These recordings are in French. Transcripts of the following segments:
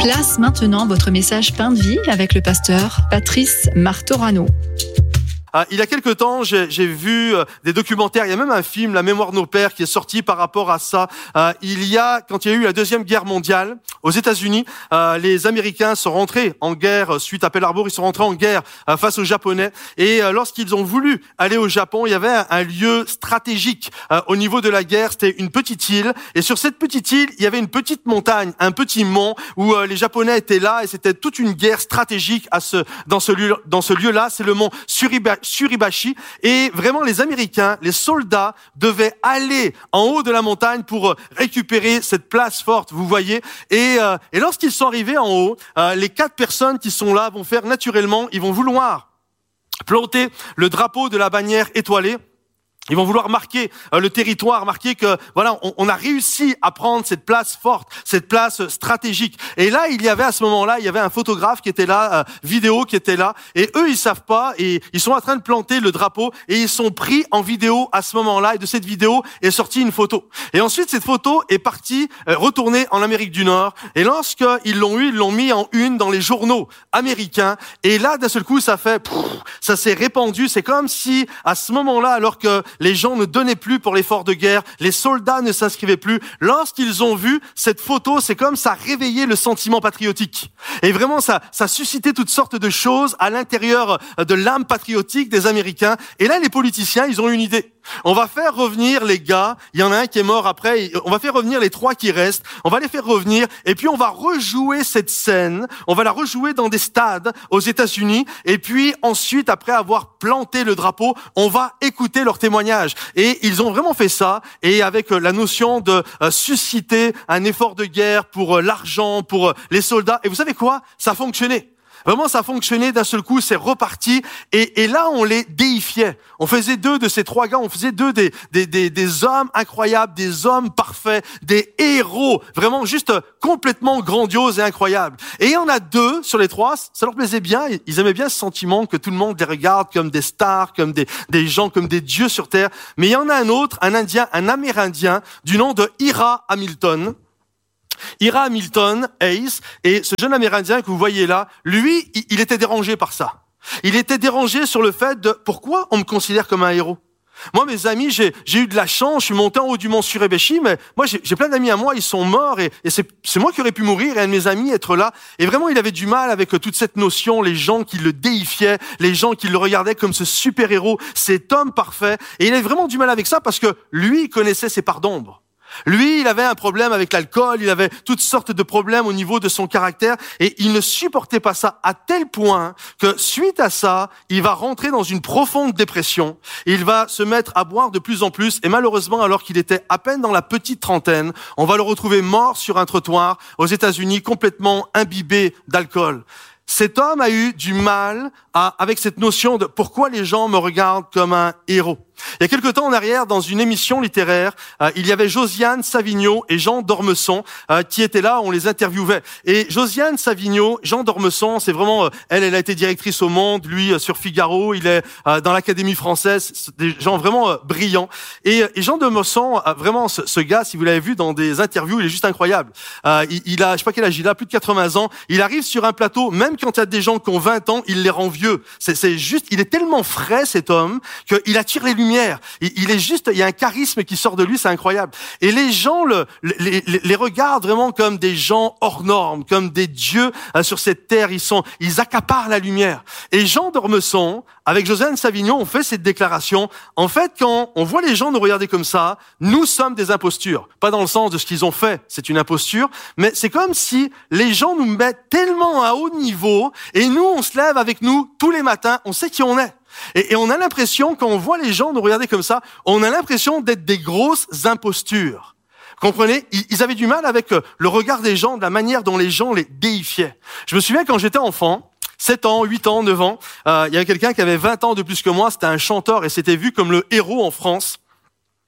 Place maintenant votre message Pain de vie avec le pasteur Patrice Martorano. Il y a quelque temps, j'ai vu des documentaires, il y a même un film, La mémoire de nos pères, qui est sorti par rapport à ça. Quand il y a eu la Deuxième Guerre mondiale, aux États-Unis, les Américains sont rentrés en guerre suite à Pearl Harbor, ils sont rentrés en guerre face aux Japonais. Et lorsqu'ils ont voulu aller au Japon, il y avait un lieu stratégique au niveau de la guerre, c'était une petite île. Et sur cette petite île, il y avait une petite montagne, un petit mont, où les Japonais étaient là, et c'était toute une guerre stratégique dans ce lieu-là. C'est le mont Suribachi, et vraiment les Américains, les soldats devaient aller en haut de la montagne pour récupérer cette place forte, vous voyez. Et lorsqu'ils sont arrivés en haut, les 4 personnes qui sont là vont faire naturellement, ils vont vouloir planter le drapeau de la bannière étoilée. Ils vont vouloir marquer le territoire, marquer que voilà, on a réussi à prendre cette place forte, cette place stratégique. Et là, il y avait à ce moment-là, il y avait un photographe qui était là, vidéo qui était là, et eux ils savent pas, et ils sont en train de planter le drapeau, et ils sont pris en vidéo à ce moment-là, et de cette vidéo est sortie une photo. Et ensuite cette photo est partie retourner en Amérique du Nord, et lorsqu'ils l'ont mis en une dans les journaux américains, et là d'un seul coup ça s'est répandu. C'est comme si à ce moment-là, alors que les gens ne donnaient plus pour l'effort de guerre, les soldats ne s'inscrivaient plus. Lorsqu'ils ont vu cette photo, c'est comme ça réveillait le sentiment patriotique. Et vraiment, ça suscitait toutes sortes de choses à l'intérieur de l'âme patriotique des Américains. Et là, les politiciens, ils ont une idée. On va faire revenir les gars, il y en a un qui est mort après, on va faire revenir les 3 qui restent, on va les faire revenir, et puis on va rejouer cette scène, on va la rejouer dans des stades aux États-Unis, et puis ensuite, après avoir planté le drapeau, on va écouter leurs témoignages. Et ils ont vraiment fait ça, et avec la notion de susciter un effort de guerre pour l'argent, pour les soldats, et vous savez quoi? Ça a fonctionné. Vraiment, ça fonctionnait d'un seul coup, c'est reparti. Et là, on les déifiait. On faisait d'eux, de ces 3 gars, on faisait d'eux des hommes incroyables, des hommes parfaits, des héros, vraiment juste complètement grandioses et incroyables. Et il y en a 2 sur les 3, ça leur plaisait bien. Ils aimaient bien ce sentiment que tout le monde les regarde comme des stars, comme des gens, comme des dieux sur terre. Mais il y en a un autre, un Indien, un Amérindien, du nom de Ira Hamilton Hayes, et ce jeune Amérindien que vous voyez là, lui, il était dérangé par ça. Il était dérangé sur le fait de pourquoi on me considère comme un héros. Moi, mes amis, j'ai eu de la chance, je suis monté en haut du mont Suribachi, mais moi, j'ai plein d'amis à moi, ils sont morts, et c'est moi qui aurais pu mourir, et un de mes amis être là. Et vraiment, il avait du mal avec toute cette notion, les gens qui le déifiaient, les gens qui le regardaient comme ce super-héros, cet homme parfait. Et il avait vraiment du mal avec ça parce que lui, il connaissait ses parts d'ombre. Lui, il avait un problème avec l'alcool, il avait toutes sortes de problèmes au niveau de son caractère, et il ne supportait pas ça à tel point que suite à ça, il va rentrer dans une profonde dépression, il va se mettre à boire de plus en plus, et malheureusement, alors qu'il était à peine dans la petite trentaine, on va le retrouver mort sur un trottoir aux États-Unis, complètement imbibé d'alcool. Cet homme a eu du mal avec cette notion de pourquoi les gens me regardent comme un héros. Il y a quelque temps en arrière, dans une émission littéraire, il y avait Josiane Savigno et Jean d'Ormesson qui étaient là, on les interviewait. Et Josiane Savigno, Jean d'Ormesson, c'est vraiment, elle a été directrice au Monde, lui sur Figaro, il est dans l'Académie française, des gens vraiment brillants. Et Jean d'Ormesson, vraiment, ce gars, si vous l'avez vu dans des interviews, il est juste incroyable. Il a, je sais pas quel âge il a, plus de 80 ans. Il arrive sur un plateau, même quand il y a des gens qui ont 20 ans, il les rend vieux. C'est juste, il est tellement frais, cet homme, qu'il attire les lumières. Il est juste, il y a un charisme qui sort de lui, c'est incroyable. Et les gens les regardent vraiment comme des gens hors normes, comme des dieux sur cette terre. Ils accaparent la lumière. Et Jean d'Ormesson, avec Josiane Savigno, on fait cette déclaration. En fait, quand on voit les gens nous regarder comme ça, nous sommes des impostures. Pas dans le sens de ce qu'ils ont fait, c'est une imposture, mais c'est comme si les gens nous mettent tellement à haut niveau, et nous, on se lève avec nous tous les matins, on sait qui on est. Et on a l'impression, quand on voit les gens nous regarder comme ça, on a l'impression d'être des grosses impostures. Comprenez? Ils avaient du mal avec le regard des gens, de la manière dont les gens les déifiaient. Je me souviens quand j'étais enfant, 7 ans, 8 ans, 9 ans, il y avait quelqu'un qui avait 20 ans de plus que moi, c'était un chanteur et c'était vu comme le héros en France.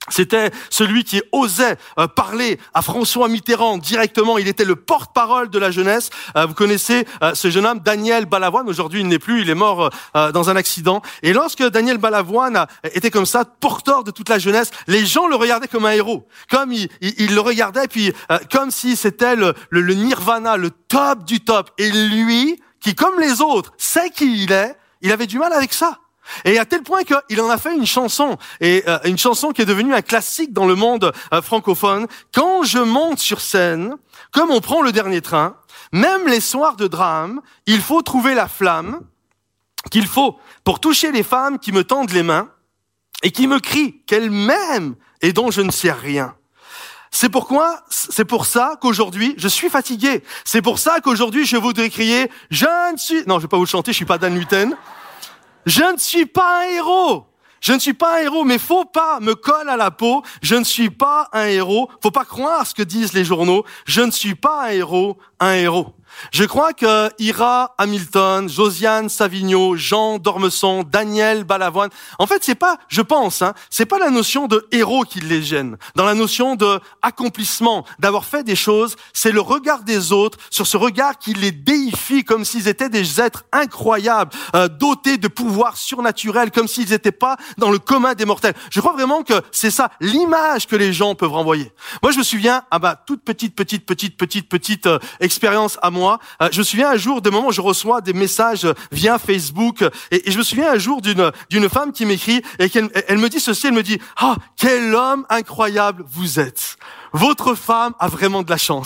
C'était celui qui osait parler à François Mitterrand directement. Il était le porte-parole de la jeunesse. Vous connaissez ce jeune homme, Daniel Balavoine. Aujourd'hui, il n'est plus, il est mort dans un accident. Et lorsque Daniel Balavoine était comme ça, porteur de toute la jeunesse, les gens le regardaient comme un héros. Comme il le regardaient, puis comme si c'était le nirvana, le top du top. Et lui, qui comme les autres, sait qui il est, il avait du mal avec ça. Et à tel point qu'il en a fait une chanson, et une chanson qui est devenue un classique dans le monde francophone. Quand je monte sur scène, comme on prend le dernier train, même les soirs de drame, il faut trouver la flamme qu'il faut pour toucher les femmes qui me tendent les mains et qui me crient qu'elles m'aiment et dont je ne sais rien. C'est pour ça qu'aujourd'hui, je suis fatigué. C'est pour ça qu'aujourd'hui, je voudrais crier, non, je vais pas vous le chanter, je suis pas Dan Luten. Je ne suis pas un héros. Je ne suis pas un héros, mais faut pas me coller à la peau. Je ne suis pas un héros. Faut pas croire ce que disent les journaux. Je ne suis pas un héros, un héros. Je crois que Ira Hamilton, Josiane Savigno, Jean d'Ormesson, Daniel Balavoine, en fait, c'est pas la notion de héros qui les gêne. Dans la notion de accomplissement, d'avoir fait des choses, c'est le regard des autres sur ce regard qui les déifie comme s'ils étaient des êtres incroyables, dotés de pouvoirs surnaturels, comme s'ils n'étaient pas dans le commun des mortels. Je crois vraiment que c'est ça, l'image que les gens peuvent renvoyer. Moi, je me souviens, toute petite expérience à moi. Je me souviens un jour de moment où je reçois des messages via Facebook et je me souviens un jour d'une femme qui m'écrit et elle me dit ceci, elle me dit « Ah, quel homme incroyable vous êtes. Votre femme a vraiment de la chance. »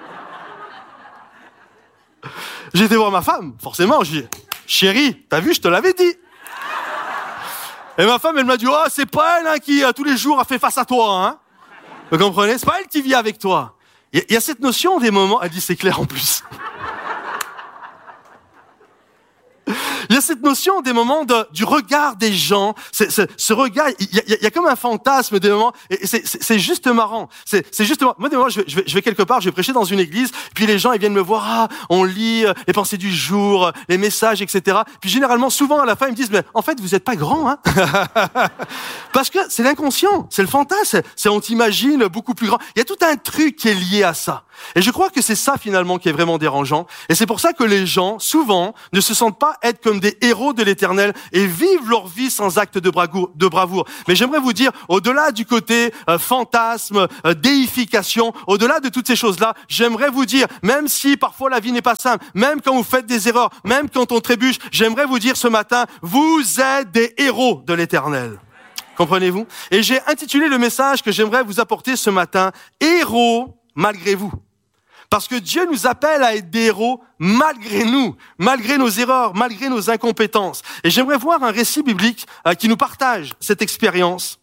J'ai été voir ma femme, forcément, j'ai dit « Chérie, t'as vu, je te l'avais dit. » Et ma femme, elle m'a dit « Oh, c'est pas elle qui tous les jours a fait face à toi, hein. » Vous comprenez? C'est pas elle qui vit avec toi. Il y a cette notion des moments, elle dit c'est clair en plus. Il y a cette notion des moments du regard des gens, ce regard, il y a comme un fantasme des moments, et c'est juste marrant. C'est juste marrant. Moi, des moments, je vais quelque part, je vais prêcher dans une église, puis les gens, ils viennent me voir, on lit les pensées du jour, les messages, etc. Puis généralement, souvent, à la fin, ils me disent, mais en fait, vous êtes pas grand, hein. Parce que c'est l'inconscient, c'est le fantasme, c'est on t'imagine beaucoup plus grand. Il y a tout un truc qui est lié à ça. Et je crois que c'est ça finalement qui est vraiment dérangeant. Et c'est pour ça que les gens, souvent, ne se sentent pas être comme des héros de l'Éternel et vivent leur vie sans acte de bravoure. Mais j'aimerais vous dire, au-delà du côté fantasme, déification, au-delà de toutes ces choses-là, j'aimerais vous dire, même si parfois la vie n'est pas simple, même quand vous faites des erreurs, même quand on trébuche, j'aimerais vous dire ce matin, vous êtes des héros de l'Éternel. Comprenez-vous? Et j'ai intitulé le message que j'aimerais vous apporter ce matin, héros malgré vous. Parce que Dieu nous appelle à être des héros malgré nous, malgré nos erreurs, malgré nos incompétences. Et j'aimerais voir un récit biblique qui nous partage cette expérience.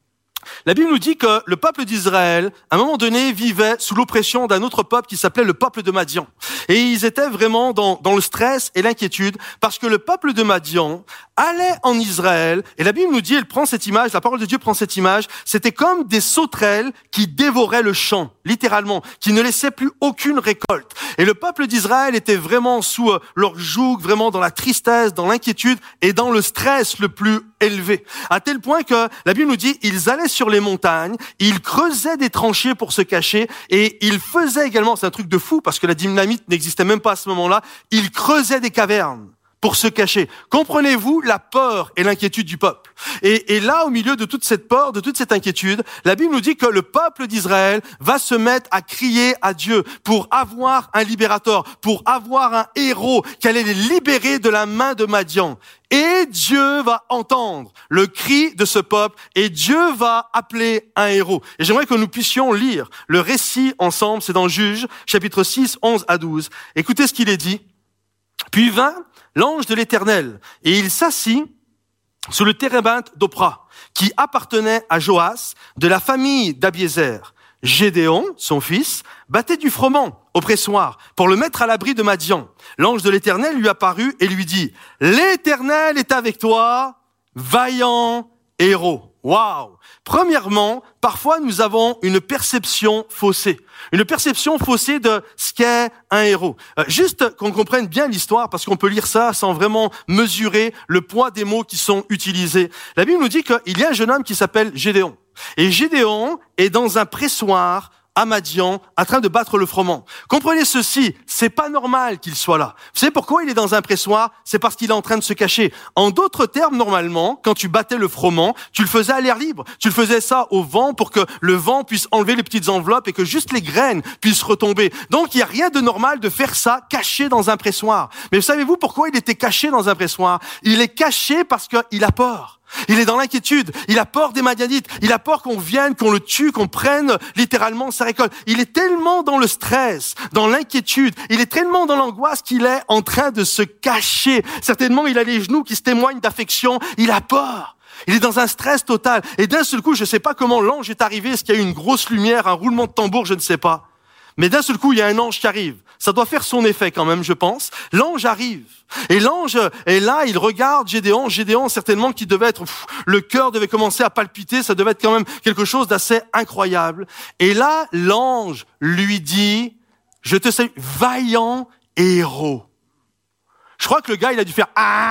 La Bible nous dit que le peuple d'Israël, à un moment donné, vivait sous l'oppression d'un autre peuple qui s'appelait le peuple de Madian. Et ils étaient vraiment dans le stress et l'inquiétude parce que le peuple de Madian allait en Israël. Et la Bible nous dit, elle prend cette image, la parole de Dieu prend cette image, c'était comme des sauterelles qui dévoraient le champ, littéralement, qui ne laissaient plus aucune récolte. Et le peuple d'Israël était vraiment sous leur joug, vraiment dans la tristesse, dans l'inquiétude et dans le stress le plus élevé. À tel point que la Bible nous dit, ils allaient sur les montagnes, ils creusaient des tranchées pour se cacher et ils faisaient également, c'est un truc de fou parce que la dynamite n'existait même pas à ce moment-là, ils creusaient des cavernes pour se cacher. Comprenez-vous la peur et l'inquiétude du peuple? Et là, au milieu de toute cette peur, de toute cette inquiétude, la Bible nous dit que le peuple d'Israël va se mettre à crier à Dieu pour avoir un libérateur, pour avoir un héros qui allait les libérer de la main de Madian. Et Dieu va entendre le cri de ce peuple et Dieu va appeler un héros. Et j'aimerais que nous puissions lire le récit ensemble, c'est dans Juges, chapitre 6, 11 à 12. Écoutez ce qu'il est dit. Puis vint l'ange de l'Éternel, et il s'assit sous le térébinthe d'Opra, qui appartenait à Joas, de la famille d'Abiézer. Gédéon, son fils, battait du froment au pressoir pour le mettre à l'abri de Madian. L'ange de l'Éternel lui apparut et lui dit, « L'Éternel est avec toi, vaillant héros. » Waouh! Premièrement, parfois nous avons une perception faussée. Une perception faussée de ce qu'est un héros. Juste qu'on comprenne bien l'histoire, parce qu'on peut lire ça sans vraiment mesurer le poids des mots qui sont utilisés. La Bible nous dit qu'il y a un jeune homme qui s'appelle Gédéon. Et Gédéon est dans un pressoir à Madian, en train de battre le froment. Comprenez ceci, c'est pas normal qu'il soit là. Vous savez pourquoi il est dans un pressoir? C'est parce qu'il est en train de se cacher. En d'autres termes, normalement, quand tu battais le froment, tu le faisais à l'air libre. Tu le faisais ça au vent pour que le vent puisse enlever les petites enveloppes et que juste les graines puissent retomber. Donc, il n'y a rien de normal de faire ça caché dans un pressoir. Mais savez-vous pourquoi il était caché dans un pressoir? Il est caché parce qu'il a peur. Il est dans l'inquiétude, il a peur des Madianites, il a peur qu'on vienne, qu'on le tue, qu'on prenne littéralement sa récolte. Il est tellement dans le stress, dans l'inquiétude, il est tellement dans l'angoisse qu'il est en train de se cacher. Certainement, il a les genoux qui se témoignent d'affection, il a peur. Il est dans un stress total. Et d'un seul coup, je ne sais pas comment l'ange est arrivé, est-ce qu'il y a eu une grosse lumière, un roulement de tambour, je ne sais pas. Mais d'un seul coup, il y a un ange qui arrive. Ça doit faire son effet quand même, je pense. L'ange arrive. Et l'ange est là, il regarde Gédéon. Gédéon, certainement, qui devait être... le cœur devait commencer à palpiter. Ça devait être quand même quelque chose d'assez incroyable. Et là, l'ange lui dit, je te salue, vaillant héros. Je crois que le gars, il a dû faire « Ah !»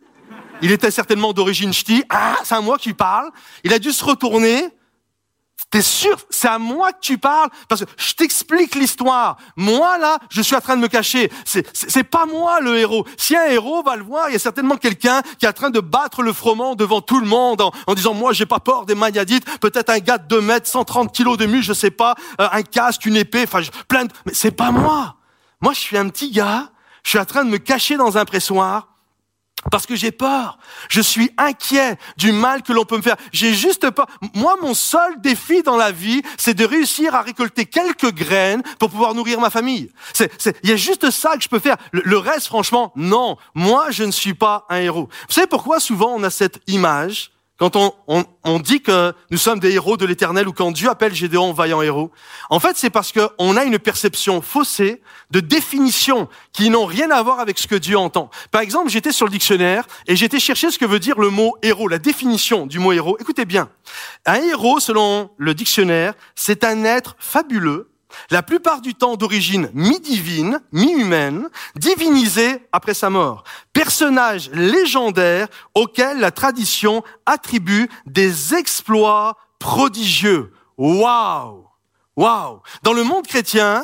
Il était certainement d'origine ch'ti. « Ah, c'est à moi qui parle. » Il a dû se retourner. T'es sûr? C'est à moi que tu parles? Parce que je t'explique l'histoire. Moi, là, je suis en train de me cacher. C'est pas moi, le héros. Si un héros va le voir, il y a certainement quelqu'un qui est en train de battre le froment devant tout le monde en disant, moi, j'ai pas peur des Madianites. Peut-être un gars de 2 mètres, 130 kilos de muscle, je sais pas, un casque, une épée, plein de... Mais c'est pas moi. Moi, je suis un petit gars. Je suis en train de me cacher dans un pressoir. Parce que j'ai peur. Je suis inquiet du mal que l'on peut me faire. J'ai juste peur. Moi, mon seul défi dans la vie, c'est de réussir à récolter quelques graines pour pouvoir nourrir ma famille. Il y a juste ça que je peux faire. Le reste, franchement, non. Moi, je ne suis pas un héros. Vous savez pourquoi souvent on a cette image quand on dit que nous sommes des héros de l'Éternel ou quand Dieu appelle Gédéon vaillant héros? En fait, c'est parce qu'on a une perception faussée de définitions qui n'ont rien à voir avec ce que Dieu entend. Par exemple, j'étais sur le dictionnaire et j'étais chercher ce que veut dire le mot héros, la définition du mot héros. Écoutez bien. Un héros, selon le dictionnaire, c'est un être fabuleux, la plupart du temps d'origine mi-divine, mi-humaine, divinisé après sa mort. Personnage légendaire auquel la tradition attribue des exploits prodigieux. Waouh! Waouh! Dans le monde chrétien,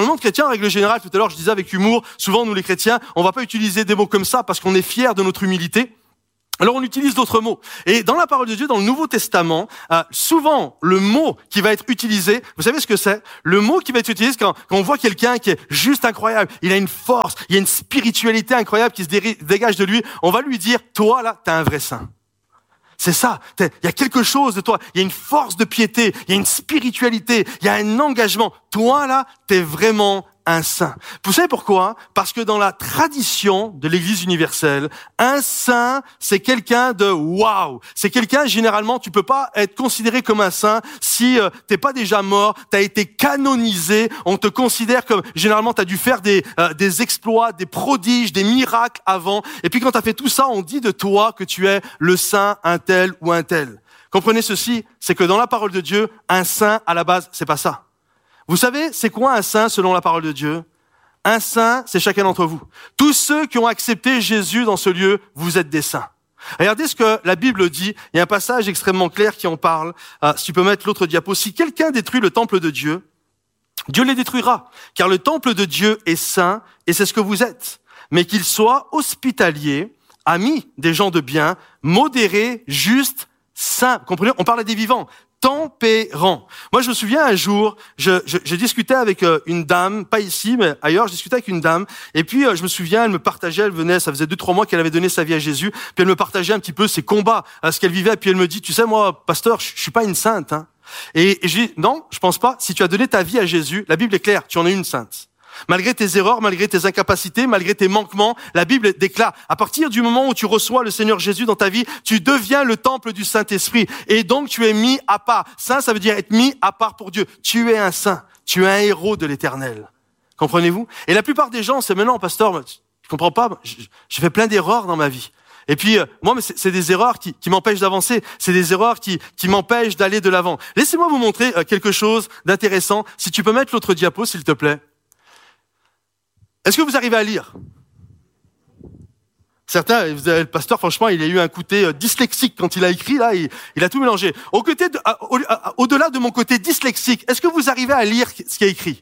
en règle générale, tout à l'heure je disais avec humour, souvent nous les chrétiens, on va pas utiliser des mots comme ça parce qu'on est fiers de notre humilité. Alors on utilise d'autres mots. Et dans la parole de Dieu, dans le Nouveau Testament, souvent le mot qui va être utilisé, vous savez ce que c'est? Le mot qui va être utilisé quand on voit quelqu'un qui est juste incroyable, il a une force, il y a une spiritualité incroyable qui se dégage de lui, on va lui dire, toi là, t'es un vrai saint. C'est ça, il y a quelque chose de toi, il y a une force de piété, il y a une spiritualité, il y a un engagement. Toi là, t'es vraiment un saint. Vous savez pourquoi? Parce que dans la tradition de l'Église universelle, un saint, c'est quelqu'un de waouh. C'est quelqu'un, généralement, tu peux pas être considéré comme un saint si t'es pas déjà mort, t'as été canonisé, on te considère comme, généralement, t'as dû faire des exploits, des prodiges, des miracles avant. Et puis quand t'as fait tout ça, on dit de toi que tu es le saint un tel ou un tel. Comprenez ceci, c'est que dans la parole de Dieu, un saint, à la base, c'est pas ça. Vous savez, c'est quoi un saint selon la parole de Dieu? Un saint, c'est chacun d'entre vous. Tous ceux qui ont accepté Jésus dans ce lieu, vous êtes des saints. Regardez ce que la Bible dit. Il y a un passage extrêmement clair qui en parle. Si tu peux mettre l'autre diapo. Si quelqu'un détruit le temple de Dieu, Dieu les détruira. Car le temple de Dieu est saint et c'est ce que vous êtes. Mais qu'il soit hospitalier, ami des gens de bien, modéré, juste, saint. Comprenez? On parle à des vivants. Tempérant. Moi, je me souviens un jour, je discutais avec une dame, pas ici, mais ailleurs, je discutais avec une dame, et puis je me souviens, elle me partageait, elle venait, ça faisait 2-3 mois qu'elle avait donné sa vie à Jésus, puis elle me partageait un petit peu ses combats, ce qu'elle vivait, et puis elle me dit, tu sais, moi, pasteur, je suis pas une sainte, hein. Et je dis, non, je pense pas, si tu as donné ta vie à Jésus, la Bible est claire, tu en es une sainte. Malgré tes erreurs, malgré tes incapacités, malgré tes manquements, la Bible déclare, à partir du moment où tu reçois le Seigneur Jésus dans ta vie, tu deviens le temple du Saint-Esprit. Et donc, tu es mis à part. Saint, ça veut dire être mis à part pour Dieu. Tu es un saint. Tu es un héros de l'Éternel. Comprenez-vous? Et la plupart des gens, c'est, mais non, pasteur, tu comprends pas? J'ai fait plein d'erreurs dans ma vie. Et puis, moi, c'est des erreurs qui m'empêchent d'avancer. C'est des erreurs qui m'empêchent d'aller de l'avant. Laissez-moi vous montrer quelque chose d'intéressant. Si tu peux mettre l'autre diapo, s'il te plaît. Est-ce que vous arrivez à lire? Certains, le pasteur, franchement, il a eu un côté dyslexique quand il a écrit, là, il a tout mélangé. Au-delà de mon côté dyslexique, est-ce que vous arrivez à lire ce qui est écrit?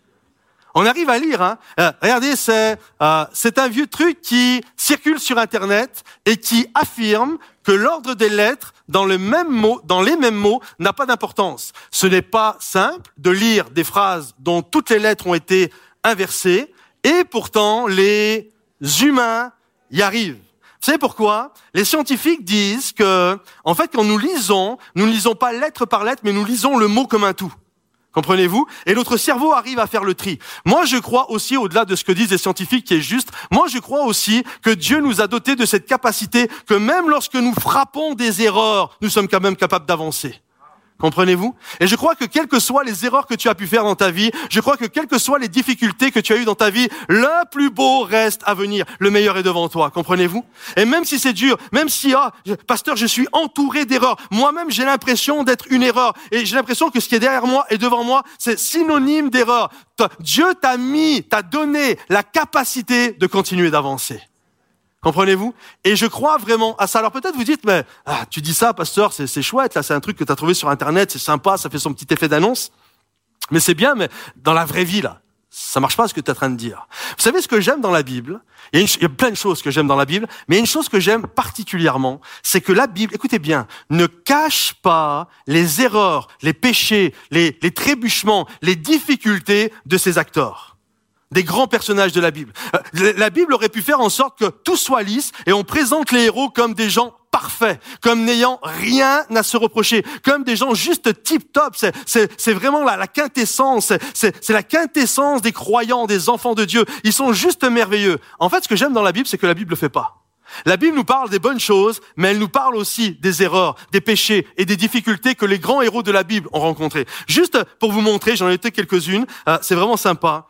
On arrive à lire, hein. Regardez, c'est un vieux truc qui circule sur Internet et qui affirme que l'ordre des lettres dans les mêmes mots n'a pas d'importance. Ce n'est pas simple de lire des phrases dont toutes les lettres ont été inversées et pourtant les humains y arrivent. Vous savez pourquoi? Les scientifiques disent que, en fait, quand nous ne lisons pas lettre par lettre, mais nous lisons le mot comme un tout. Comprenez-vous? Et notre cerveau arrive à faire le tri. Moi, je crois aussi, au-delà de ce que disent les scientifiques qui est juste, moi, je crois aussi que Dieu nous a dotés de cette capacité que même lorsque nous frappons des erreurs, nous sommes quand même capables d'avancer. Comprenez-vous? Et je crois que quelles que soient les erreurs que tu as pu faire dans ta vie, je crois que quelles que soient les difficultés que tu as eues dans ta vie, le plus beau reste à venir. Le meilleur est devant toi. Comprenez-vous? Et même si c'est dur, même si, pasteur, je suis entouré d'erreurs. Moi-même, j'ai l'impression d'être une erreur. Et j'ai l'impression que ce qui est derrière moi et devant moi, c'est synonyme d'erreur. Dieu t'a donné la capacité de continuer d'avancer. Comprenez-vous? Et je crois vraiment à ça. Alors peut-être vous dites, mais tu dis ça, pasteur, c'est chouette, là, c'est un truc que tu as trouvé sur Internet, c'est sympa, ça fait son petit effet d'annonce. Mais c'est bien, mais dans la vraie vie, là, ça marche pas ce que tu es en train de dire. Vous savez ce que j'aime dans la Bible? Il y a plein de choses que j'aime dans la Bible, mais il y a une chose que j'aime particulièrement, c'est que la Bible, écoutez bien, ne cache pas les erreurs, les péchés, les trébuchements, les difficultés de ses acteurs. Des grands personnages de la Bible. La Bible aurait pu faire en sorte que tout soit lisse et on présente les héros comme des gens parfaits, comme n'ayant rien à se reprocher, comme des gens juste tip-top. C'est vraiment la quintessence, c'est la quintessence des croyants, des enfants de Dieu. Ils sont juste merveilleux. En fait, ce que j'aime dans la Bible, c'est que la Bible le fait pas. La Bible nous parle des bonnes choses, mais elle nous parle aussi des erreurs, des péchés et des difficultés que les grands héros de la Bible ont rencontrés. Juste pour vous montrer, j'en ai été quelques-unes, c'est vraiment sympa.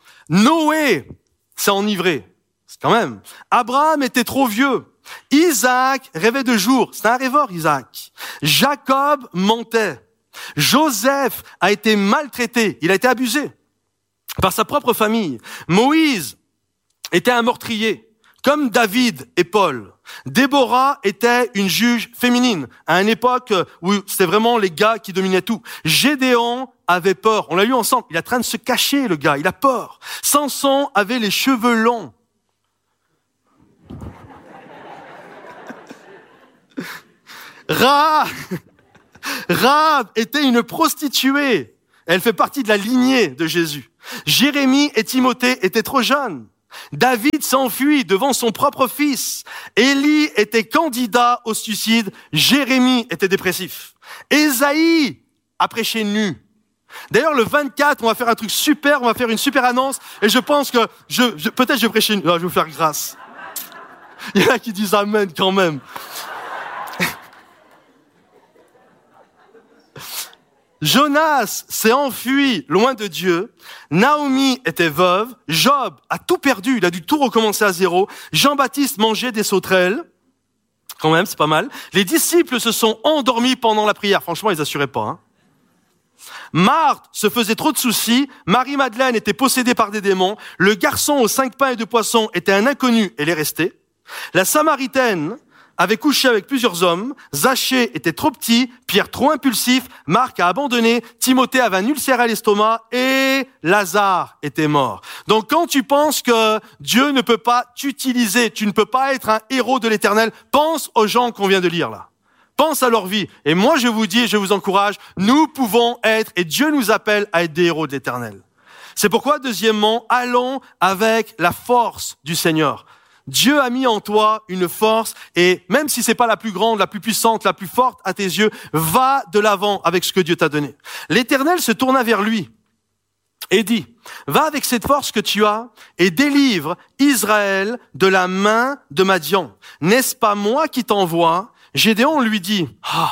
Noé s'est enivré, c'est quand même. Abraham était trop vieux. Isaac rêvait de jour, c'est un rêveur Isaac. Jacob mentait. Joseph a été maltraité, il a été abusé par sa propre famille. Moïse était un meurtrier. Comme David et Paul, Déborah était une juge féminine, à une époque où c'était vraiment les gars qui dominaient tout. Gédéon avait peur, on l'a lu ensemble, il est en train de se cacher le gars, il a peur. Samson avait les cheveux longs. Rahab était une prostituée, elle fait partie de la lignée de Jésus. Jérémie et Timothée étaient trop jeunes. David s'enfuit devant son propre fils. Élie était candidat au suicide. Jérémie était dépressif. Ésaïe a prêché nu. D'ailleurs, le 24, on va faire un truc super, on va faire une super annonce. Et je pense que peut-être je vais prêcher nu. Je vais vous faire grâce. Il y en a qui disent amen quand même. Jonas s'est enfui loin de Dieu. Naomi était veuve. Job a tout perdu. Il a dû tout recommencer à zéro. Jean-Baptiste mangeait des sauterelles. Quand même, c'est pas mal. Les disciples se sont endormis pendant la prière. Franchement, ils assuraient pas, hein. Marthe se faisait trop de soucis. Marie-Madeleine était possédée par des démons. Le garçon aux 5 pains et 2 poissons était un inconnu. Elle est restée. La Samaritaine avait couché avec plusieurs hommes. Zachée était trop petit, Pierre trop impulsif, Marc a abandonné, Timothée avait un ulcère à l'estomac et Lazare était mort. Donc quand tu penses que Dieu ne peut pas t'utiliser, tu ne peux pas être un héros de l'Éternel, pense aux gens qu'on vient de lire là. Pense à leur vie. Et moi je vous dis et je vous encourage, nous pouvons être, et Dieu nous appelle à être des héros de l'Éternel. C'est pourquoi, deuxièmement, allons avec la force du Seigneur. Dieu a mis en toi une force et même si c'est pas la plus grande, la plus puissante, la plus forte à tes yeux, va de l'avant avec ce que Dieu t'a donné. L'Éternel se tourna vers lui et dit, va avec cette force que tu as et délivre Israël de la main de Madian. N'est-ce pas moi qui t'envoie? Gédéon lui dit,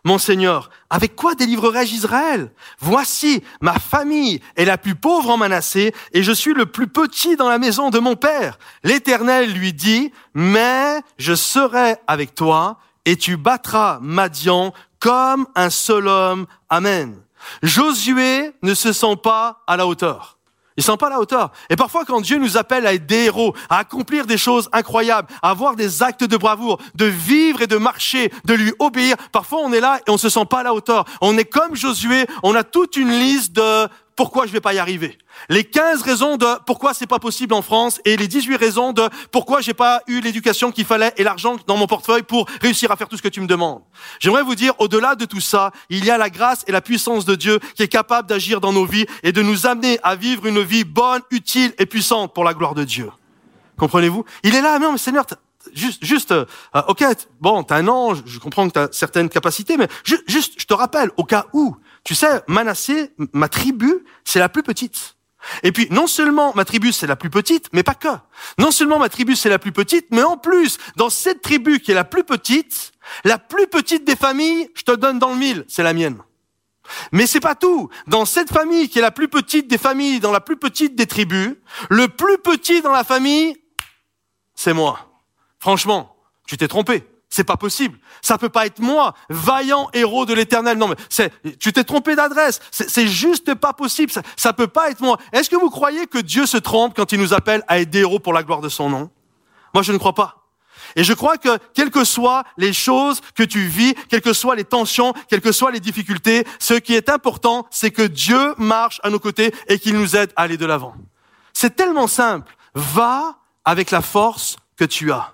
mon Seigneur, avec quoi délivrerai-je Israël? Voici, ma famille est la plus pauvre en Manassé et je suis le plus petit dans la maison de mon père. L'Éternel lui dit, mais je serai avec toi et tu battras Madian comme un seul homme. Amen. Josué ne se sent pas à la hauteur. Il ne sent pas à la hauteur. Et parfois, quand Dieu nous appelle à être des héros, à accomplir des choses incroyables, à avoir des actes de bravoure, de vivre et de marcher, de lui obéir, parfois on est là et on ne se sent pas à la hauteur. On est comme Josué, on a toute une liste de pourquoi je vais pas y arriver. Les 15 raisons de pourquoi c'est pas possible en France et les 18 raisons de pourquoi j'ai pas eu l'éducation qu'il fallait et l'argent dans mon portefeuille pour réussir à faire tout ce que tu me demandes. J'aimerais vous dire, au-delà de tout ça, il y a la grâce et la puissance de Dieu qui est capable d'agir dans nos vies et de nous amener à vivre une vie bonne, utile et puissante pour la gloire de Dieu. Comprenez-vous? Il est là, non mais Seigneur, ok, bon, t'as un ange, je comprends que t'as certaines capacités, mais juste, je te rappelle, au cas où, tu sais, Manassé, ma tribu, c'est la plus petite. Et puis, non seulement ma tribu, c'est la plus petite, mais pas que. Non seulement ma tribu, c'est la plus petite, mais en plus, dans cette tribu qui est la plus petite des familles, je te donne dans le mille, c'est la mienne. Mais c'est pas tout. Dans cette famille qui est la plus petite des familles, dans la plus petite des tribus, le plus petit dans la famille, c'est moi. Franchement, tu t'es trompé. C'est pas possible. Ça peut pas être moi, vaillant héros de l'Éternel. Non, mais tu t'es trompé d'adresse. C'est juste pas possible. Ça peut pas être moi. Est-ce que vous croyez que Dieu se trompe quand il nous appelle à être des héros pour la gloire de son nom? Moi, je ne crois pas. Et je crois que, quelles que soient les choses que tu vis, quelles que soient les tensions, quelles que soient les difficultés, ce qui est important, c'est que Dieu marche à nos côtés et qu'il nous aide à aller de l'avant. C'est tellement simple. Va avec la force que tu as.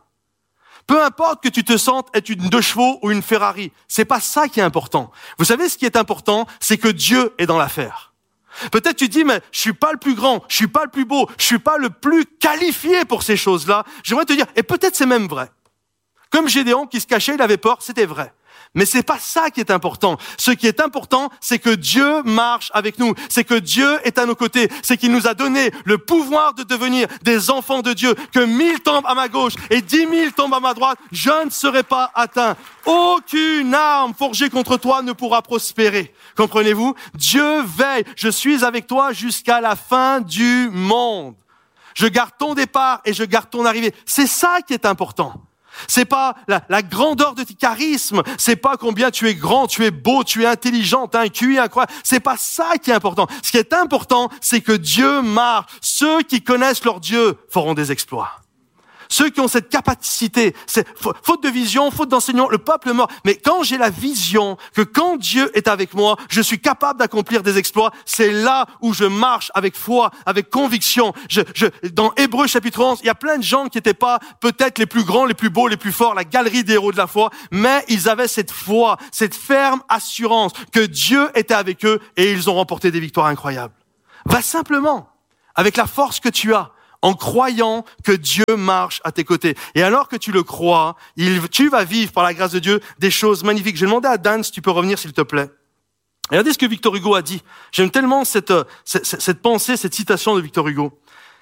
Peu importe que tu te sentes être une 2 chevaux ou une Ferrari, c'est pas ça qui est important. Vous savez ce qui est important, c'est que Dieu est dans l'affaire. Peut-être tu dis, mais je suis pas le plus grand, je suis pas le plus beau, je suis pas le plus qualifié pour ces choses-là. J'aimerais te dire, et peut-être c'est même vrai. Comme Gédéon qui se cachait, il avait peur, c'était vrai. Mais c'est pas ça qui est important. Ce qui est important, c'est que Dieu marche avec nous. C'est que Dieu est à nos côtés. C'est qu'il nous a donné le pouvoir de devenir des enfants de Dieu. Que 1000 tombent à ma gauche et 10 000 tombent à ma droite, je ne serai pas atteint. Aucune arme forgée contre toi ne pourra prospérer. Comprenez-vous? Dieu veille. Je suis avec toi jusqu'à la fin du monde. Je garde ton départ et je garde ton arrivée. C'est ça qui est important. C'est pas la grandeur de tes charismes, c'est pas combien tu es grand, tu es beau, tu es intelligent, tu as un QI incroyable. C'est pas ça qui est important. Ce qui est important, c'est que Dieu marche. Ceux qui connaissent leur Dieu feront des exploits. Ceux qui ont cette capacité, c'est faute de vision, faute d'enseignement, le peuple est mort. Mais quand j'ai la vision que quand Dieu est avec moi, je suis capable d'accomplir des exploits, c'est là où je marche avec foi, avec conviction. Dans Hébreux chapitre 11, il y a plein de gens qui n'étaient pas peut-être les plus grands, les plus beaux, les plus forts, la galerie des héros de la foi, mais ils avaient cette foi, cette ferme assurance que Dieu était avec eux et ils ont remporté des victoires incroyables. Va simplement, avec la force que tu as, en croyant que Dieu marche à tes côtés. Et alors que tu le crois, tu vas vivre par la grâce de Dieu des choses magnifiques. J'ai demandé à Dan si tu peux revenir s'il te plaît. Regardez ce que Victor Hugo a dit. J'aime tellement cette pensée, cette citation de Victor Hugo.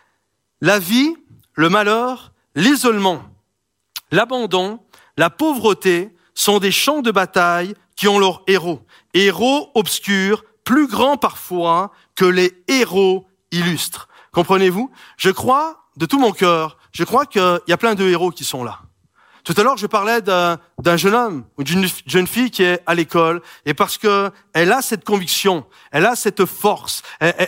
La vie, le malheur, l'isolement, l'abandon, la pauvreté sont des champs de bataille qui ont leurs héros. Héros obscurs, plus grands parfois que les héros illustres. Comprenez-vous? Je crois, de tout mon cœur, je crois qu'il y a plein de héros qui sont là. Tout à l'heure, je parlais d'un jeune homme ou d'une jeune fille qui est à l'école et parce que elle a cette conviction, elle a cette force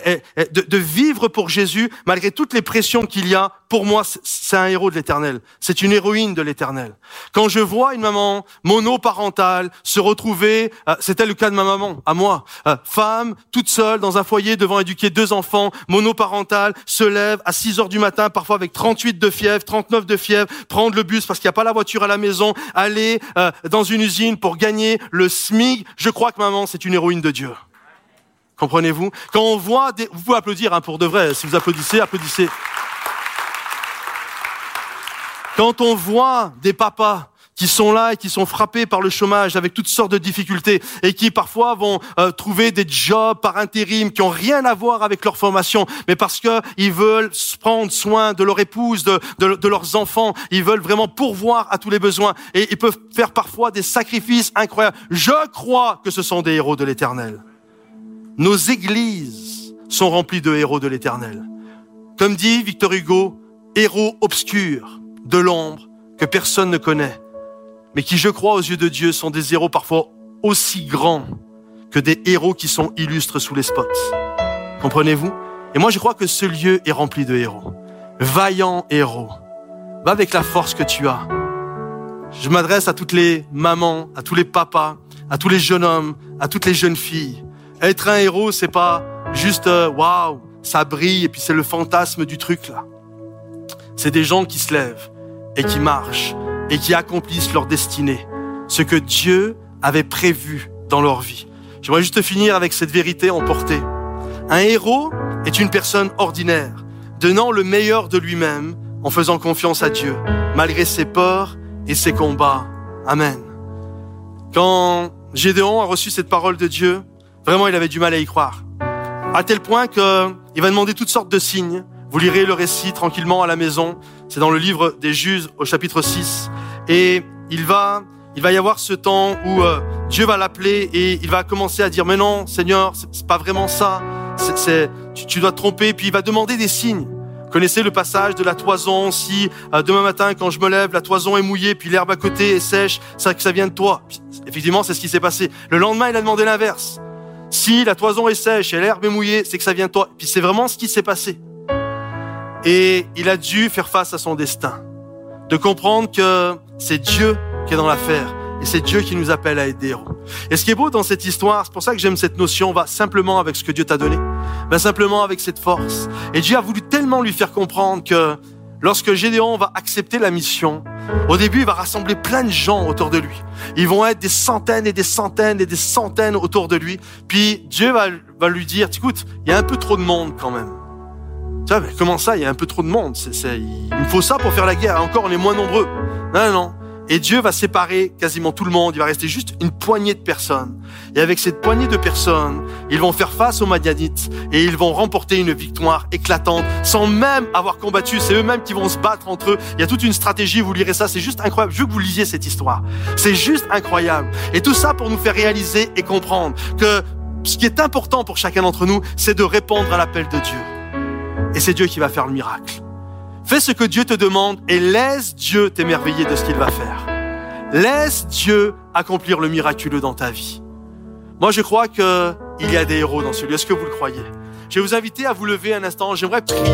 de vivre pour Jésus malgré toutes les pressions qu'il y a. Pour moi, c'est un héros de l'Éternel. C'est une héroïne de l'Éternel. Quand je vois une maman monoparentale se retrouver, c'était le cas de ma maman, à moi, femme, toute seule, dans un foyer, devant éduquer 2 enfants, monoparentale, se lève à 6 heures du matin, parfois avec 38 de fièvre, 39 de fièvre, prendre le bus parce qu'il n'y a pas la voiture à la maison, aller dans une usine pour gagner le SMIC. Je crois que maman, c'est une héroïne de Dieu. Comprenez-vous? Quand on voit vous pouvez applaudir pour de vrai, si vous applaudissez, applaudissez. Quand on voit des papas qui sont là et qui sont frappés par le chômage avec toutes sortes de difficultés et qui parfois vont trouver des jobs par intérim qui ont rien à voir avec leur formation, mais parce que ils veulent prendre soin de leur épouse, de leurs enfants, ils veulent vraiment pourvoir à tous les besoins et ils peuvent faire parfois des sacrifices incroyables. Je crois que ce sont des héros de l'Éternel. Nos églises sont remplies de héros de l'Éternel. Comme dit Victor Hugo, héros obscurs de l'ombre que personne ne connaît, mais qui, je crois, aux yeux de Dieu, sont des héros parfois aussi grands que des héros qui sont illustres sous les spots. Comprenez-vous? Et moi, je crois que ce lieu est rempli de héros. Vaillants héros. Va avec la force que tu as. Je m'adresse à toutes les mamans, à tous les papas, à tous les jeunes hommes, à toutes les jeunes filles. Être un héros, c'est pas juste waouh, ça brille et puis c'est le fantasme du truc là. C'est des gens qui se lèvent et qui marchent et qui accomplissent leur destinée, ce que Dieu avait prévu dans leur vie. J'aimerais juste finir avec cette vérité emportée. Un héros est une personne ordinaire, donnant le meilleur de lui-même en faisant confiance à Dieu, malgré ses peurs et ses combats. Amen. Quand Gédéon a reçu cette parole de Dieu, vraiment il avait du mal à y croire. À tel point qu'il va demander toutes sortes de signes. Vous lirez le récit tranquillement à la maison. C'est dans le livre des Juges au chapitre 6. Et il va y avoir ce temps où Dieu va l'appeler et il va commencer à dire « Mais non, Seigneur, c'est pas vraiment ça. Tu dois te tromper. » Puis il va demander des signes. Vous connaissez le passage de la toison. Si demain matin, quand je me lève, la toison est mouillée, puis l'herbe à côté est sèche, c'est que ça vient de toi. Puis, effectivement, c'est ce qui s'est passé. Le lendemain, il a demandé l'inverse. Si la toison est sèche et l'herbe est mouillée, c'est que ça vient de toi. Puis c'est vraiment ce qui s'est passé. Et il a dû faire face à son destin. De comprendre que c'est Dieu qui est dans l'affaire. Et c'est Dieu qui nous appelle à être des héros. Et ce qui est beau dans cette histoire, c'est pour ça que j'aime cette notion, va simplement avec ce que Dieu t'a donné. Va simplement avec cette force. Et Dieu a voulu tellement lui faire comprendre que lorsque Gédéon va accepter la mission, au début, il va rassembler plein de gens autour de lui. Ils vont être des centaines et des centaines et des centaines autour de lui. Puis Dieu va lui dire, écoute, il y a un peu trop de monde quand même. Tu vois, mais comment ça, il y a un peu trop de monde? Il me faut ça pour faire la guerre. Et encore, on est moins nombreux. Non. Et Dieu va séparer quasiment tout le monde. Il va rester juste une poignée de personnes. Et avec cette poignée de personnes, ils vont faire face aux Madianites et ils vont remporter une victoire éclatante sans même avoir combattu. C'est eux-mêmes qui vont se battre entre eux. Il y a toute une stratégie. Vous lirez ça. C'est juste incroyable. Je veux que vous lisiez cette histoire. C'est juste incroyable. Et tout ça pour nous faire réaliser et comprendre que ce qui est important pour chacun d'entre nous, c'est de répondre à l'appel de Dieu. Et c'est Dieu qui va faire le miracle. Fais ce que Dieu te demande et laisse Dieu t'émerveiller de ce qu'il va faire. Laisse Dieu accomplir le miraculeux dans ta vie. Moi, je crois qu'il y a des héros dans ce lieu. Est-ce que vous le croyez? Je vais vous inviter à vous lever un instant. J'aimerais prier.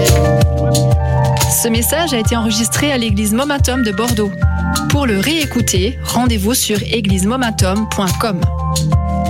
Ce message a été enregistré à l'église Momentum de Bordeaux. Pour le réécouter, rendez-vous sur églisemomentum.com.